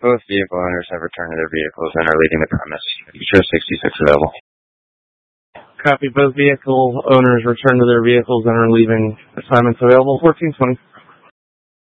Both vehicle owners have returned to their vehicles and are leaving the premise. Show 66 available. Copy. Both vehicle owners returned to their vehicles and are leaving. Assignments available. 1420.